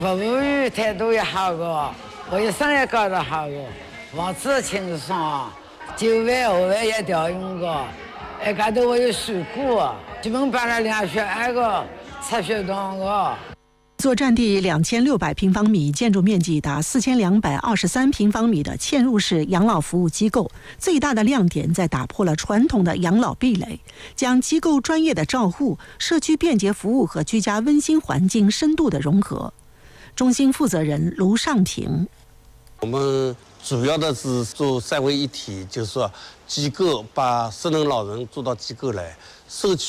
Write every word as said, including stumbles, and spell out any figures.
服务员态度也好个，卫生也搞得好个，房子清爽，就饭后饭也调用个，哎，搿头我有水果，基本搬了两血二个，插血糖个。 座占地两千六百平方米、建筑面积达四千两百二十三平方米的嵌入式养老服务机构，最大的亮点在打破了传统的养老壁垒，将机构专业的照护、社区便捷服务和居家温馨环境深度的融合。中心负责人卢尚廷， 我们主要的是做三位一体，就是说机构把失能老人做到机构来，社区。